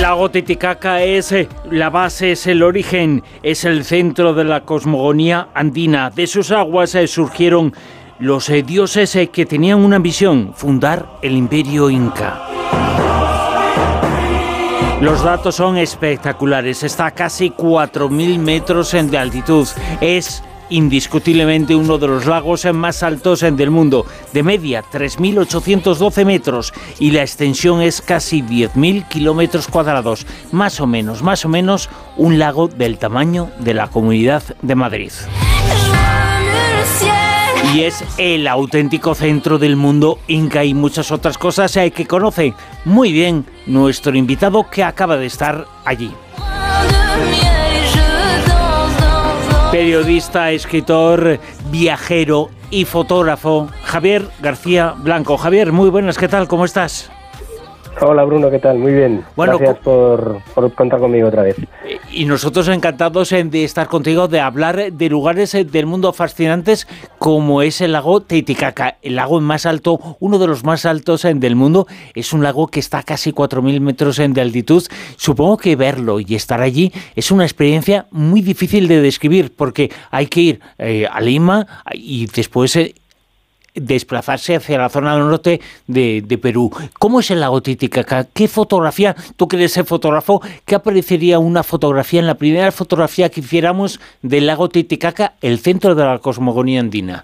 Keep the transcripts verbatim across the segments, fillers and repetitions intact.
lago Titicaca es eh, la base, es el origen, es el centro de la cosmogonía andina. De sus aguas eh, surgieron los eh, dioses eh, que tenían una misión: fundar el imperio inca. Los datos son espectaculares. Está a casi cuatro mil metros de altitud. Es indiscutiblemente uno de los lagos más altos del mundo, de media tres mil ochocientos doce metros, y la extensión es casi diez mil kilómetros cuadrados, más o menos, más o menos un lago del tamaño de la Comunidad de Madrid. Y es el auténtico centro del mundo inca y muchas otras cosas que conoce muy bien nuestro invitado que acaba de estar allí. Periodista, escritor, viajero y fotógrafo, Javier García Blanco. Javier, muy buenas, ¿qué tal? ¿Cómo estás? Hola Bruno, ¿qué tal? Muy bien. Bueno, gracias por, por contar conmigo otra vez. Y nosotros encantados de estar contigo, de hablar de lugares del mundo fascinantes como es el lago Titicaca, el lago más alto, uno de los más altos del mundo. Es un lago que está a casi cuatro mil metros de altitud. Supongo que verlo y estar allí es una experiencia muy difícil de describir, porque hay que ir eh, a Lima y después Eh, desplazarse hacia la zona norte de, de Perú. ¿Cómo es el lago Titicaca? ¿Qué fotografía, tú que eres el fotógrafo, qué aparecería una fotografía en la primera fotografía que hiciéramos del lago Titicaca, el centro de la cosmogonía andina?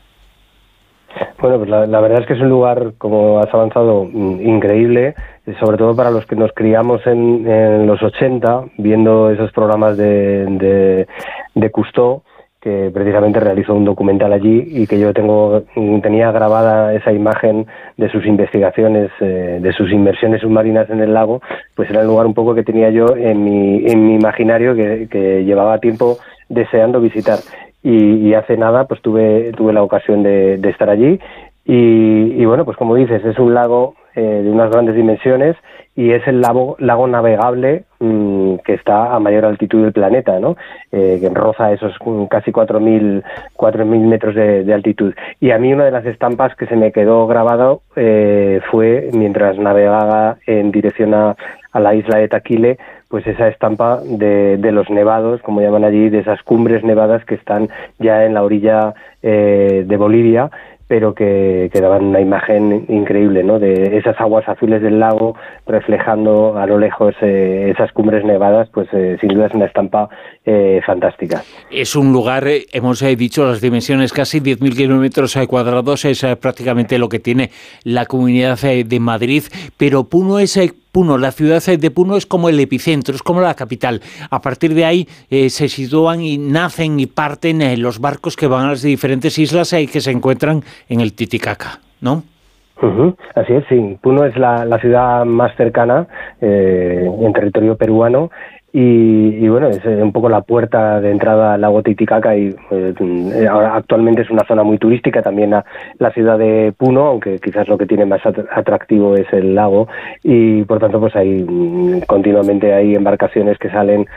Bueno, pues la, la verdad es que es un lugar, como has avanzado, increíble, sobre todo para los que nos criamos en, en los ochenta, viendo esos programas de, de, de Cousteau, que precisamente realizó un documental allí y que yo tengo tenía grabada esa imagen de sus investigaciones, eh, de sus inmersiones submarinas en el lago. Pues era el lugar un poco que tenía yo en mi, en mi imaginario, que, que llevaba tiempo deseando visitar. Y, y hace nada pues tuve, tuve la ocasión de, de estar allí y, y bueno, pues como dices, es un lago eh, de unas grandes dimensiones y es el lago, lago navegable mmm, que está a mayor altitud del planeta, ¿no? Eh, que roza esos um, casi cuatro mil metros de, de altitud. Y a mí una de las estampas que se me quedó grabado eh, fue mientras navegaba en dirección a, a la isla de Taquile, pues esa estampa de, de los nevados, como llaman allí, de esas cumbres nevadas que están ya en la orilla eh, de Bolivia, pero que, que daban una imagen increíble, ¿no? De esas aguas azules del lago reflejando a lo lejos eh, esas cumbres nevadas, pues eh, sin duda es una estampa eh, fantástica. Es un lugar, eh, hemos eh, dicho las dimensiones, casi diez mil kilómetros cuadrados, es eh, prácticamente lo que tiene la Comunidad eh, de Madrid, pero Puno es... Eh, Puno, la ciudad de Puno es como el epicentro, es como la capital. A partir de ahí eh, se sitúan y nacen y parten eh, los barcos que van a las diferentes islas eh, que se encuentran en el Titicaca, ¿no? Uh-huh. Así es, sí. Puno es la, la ciudad más cercana eh, en territorio peruano. Y, y bueno, es un poco la puerta de entrada al lago Titicaca y eh, ahora actualmente es una zona muy turística también la, la ciudad de Puno, aunque quizás lo que tiene más atractivo es el lago y por tanto pues hay continuamente hay embarcaciones que salen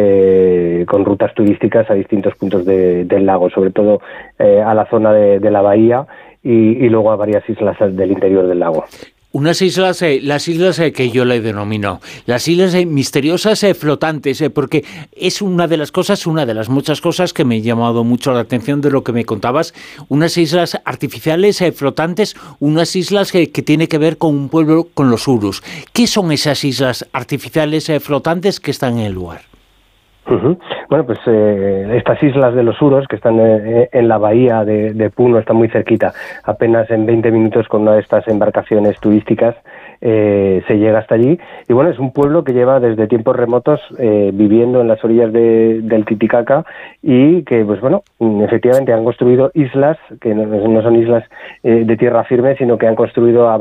eh, con rutas turísticas a distintos puntos de, del lago, sobre todo eh, a la zona de, de la bahía y, y luego a varias islas del interior del lago. Unas islas, eh, las islas eh, que yo le denomino, las islas eh, misteriosas eh, flotantes, eh, porque es una de las cosas, una de las muchas cosas que me ha llamado mucho la atención de lo que me contabas, unas islas artificiales eh, flotantes, unas islas eh, que tiene que ver con un pueblo, con los Urus. ¿Qué son esas islas artificiales eh, flotantes que están en el lugar? Uh-huh. Bueno, pues eh, estas islas de los Uros, que están eh, en la bahía de, de Puno, están muy cerquita. Apenas en veinte minutos con una de estas embarcaciones turísticas eh, se llega hasta allí. Y bueno, es un pueblo que lleva desde tiempos remotos eh, viviendo en las orillas de, del Titicaca y que, pues bueno, efectivamente han construido islas, que no, no son islas eh, de tierra firme, sino que han construido a